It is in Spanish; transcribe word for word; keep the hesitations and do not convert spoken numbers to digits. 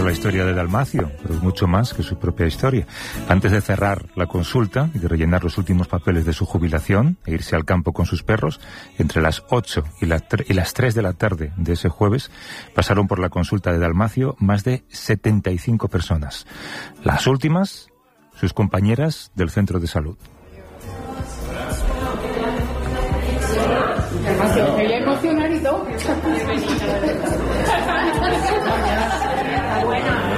la historia de Dalmacio, pero es mucho más que su propia historia. Antes de cerrar la consulta y de rellenar los últimos papeles de su jubilación e irse al campo con sus perros, entre las ocho y, la y las tres de la tarde de ese jueves pasaron por la consulta de Dalmacio más de setenta y cinco personas. Las últimas, sus compañeras del centro de salud. Dalmacio, me voy a emocionar y todo. Buena.